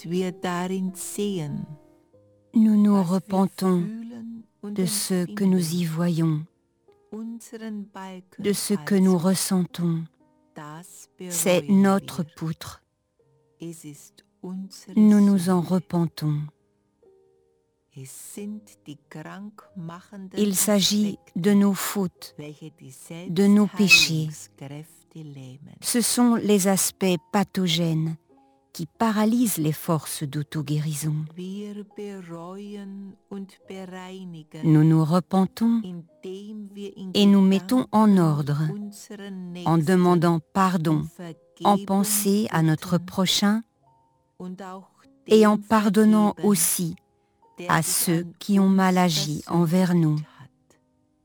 Nous nous repentons de ce que nous y voyons, de ce que nous ressentons. C'est notre poutre. Nous nous en repentons. Il s'agit de nos fautes, de nos péchés. Ce sont les aspects pathogènes qui paralysent les forces d'auto-guérison. Nous nous repentons et nous mettons en ordre en demandant pardon en pensée à notre prochain et en pardonnant aussi à ceux qui ont mal agi envers nous.